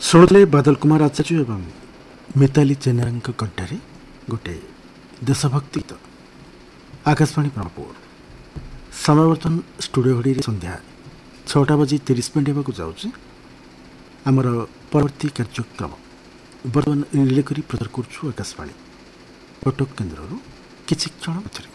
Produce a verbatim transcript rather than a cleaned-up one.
शुणुले बादल कुमार आचार्य एवं मिताली चेन्नारଙ୍କ କଣ୍ଠରେ गोटे देशभक्ति गीत आकाशवाणी ब्रह्मपुर समय बर्तन स्टूडियो घड़ी संध्या छटा बजी तीस मिनिट होगा जाऊँगी आमर परवर्ती कार्यक्रम बर्तमान रिले कर प्रचार करुछु आकाशवाणी कटक केन्द्र किछि क्षण पछरे।